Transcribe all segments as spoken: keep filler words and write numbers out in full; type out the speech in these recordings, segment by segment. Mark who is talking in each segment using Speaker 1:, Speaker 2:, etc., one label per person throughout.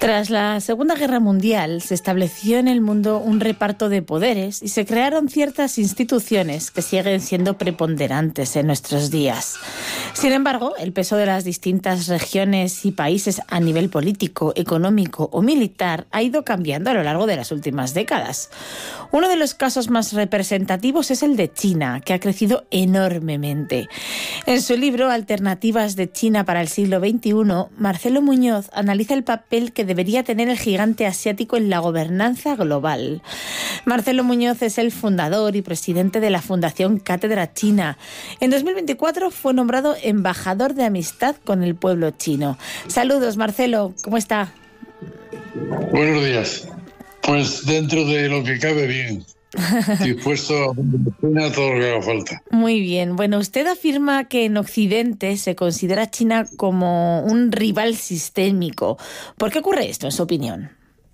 Speaker 1: Tras la Segunda Guerra Mundial se estableció en el mundo un reparto de poderes y se crearon ciertas instituciones que siguen siendo preponderantes en nuestros días. Sin embargo, el peso de las distintas regiones y países a nivel político, económico o militar ha ido cambiando a lo largo de las últimas décadas. Uno de los casos más representativos es el de China, que ha crecido enormemente. En su libro Alternativas de China para el siglo veintiuno, Marcelo Muñoz analiza el papel que debería tener el gigante asiático en la gobernanza global. Marcelo Muñoz es el fundador y presidente de la Fundación Cátedra China. En dos mil veinticuatro fue nombrado embajador de amistad con el pueblo chino. Saludos, Marcelo, ¿cómo está?
Speaker 2: Buenos días. Pues dentro de lo que cabe, bien. Dispuesto a China todo lo que haga falta.
Speaker 1: Muy bien. Bueno, usted afirma que en Occidente se considera a China como un rival sistémico. ¿Por qué ocurre esto, en su opinión?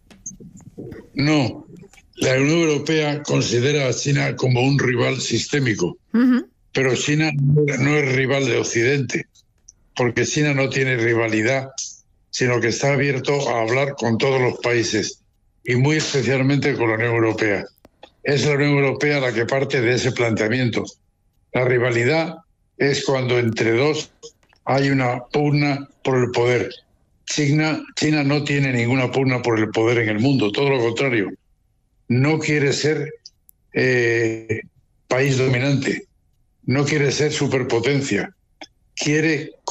Speaker 2: No, la Unión Europea considera a China como un rival sistémico, uh-huh. Pero China no es rival de Occidente, porque China no tiene rivalidad, sino que está abierto a hablar con todos los países y muy especialmente con la Unión Europea. Es la Unión Europea la que parte de ese planteamiento. La rivalidad es cuando entre dos hay una pugna por el poder. China, China no tiene ninguna pugna por el poder en el mundo, todo lo contrario. No quiere ser eh, país dominante, no quiere ser superpotencia, quiere